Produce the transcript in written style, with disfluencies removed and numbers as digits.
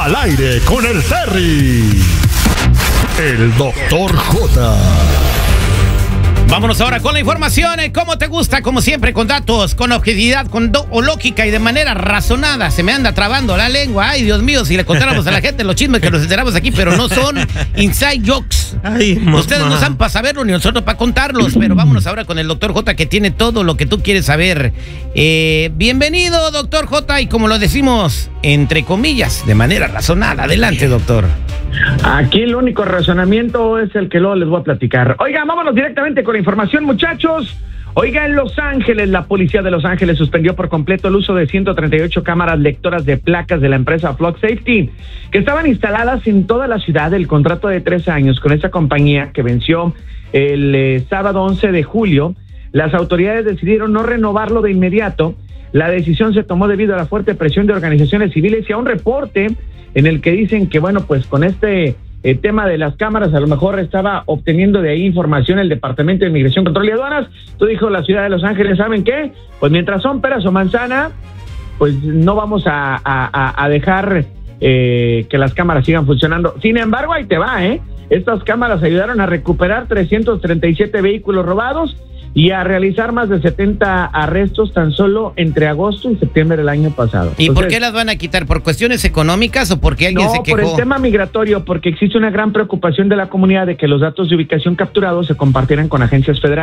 Al aire con el Terry. El Doctor J. Vámonos ahora con la información, como te gusta, como siempre, con datos, con objetividad, con lógica y de manera razonada. Se me anda trabando la lengua. Ay, Dios mío, si le contáramos a la gente los chismes que nos enteramos aquí, pero no son inside jokes. Ay, ustedes no saben para saberlo ni nosotros para contarlos, pero vámonos ahora con el Doctor J, que tiene todo lo que tú quieres saber. Bienvenido, Doctor J, y como lo decimos, entre comillas, de manera razonada. Adelante, doctor. Aquí el único razonamiento es el que luego les voy a platicar. Oigan, vámonos directamente con la información, muchachos. Oiga, en Los Ángeles, la policía de Los Ángeles suspendió por completo el uso de 138 cámaras lectoras de placas de la empresa Flock Safety, que estaban instaladas en toda la ciudad. El contrato de 3 años con esa compañía, que venció el sábado 11 de julio, las autoridades decidieron no renovarlo de inmediato. La decisión se tomó debido a la fuerte presión de organizaciones civiles y a un reporte en el que dicen que, bueno, pues con este tema de las cámaras, a lo mejor estaba obteniendo de ahí información el Departamento de Inmigración, Control y Aduanas. Entonces dijo la ciudad de Los Ángeles, ¿saben qué? Pues mientras son peras o manzana, pues no vamos a dejar que las cámaras sigan funcionando. Sin embargo, ahí te va, estas cámaras ayudaron a recuperar 337 vehículos robados y a realizar más de 70 arrestos tan solo entre agosto y septiembre del año pasado. ¿Y por qué las van a quitar? ¿Por cuestiones económicas o porque alguien se quejó? No, por el tema migratorio, porque existe una gran preocupación de la comunidad de que los datos de ubicación capturados se compartieran con agencias federales.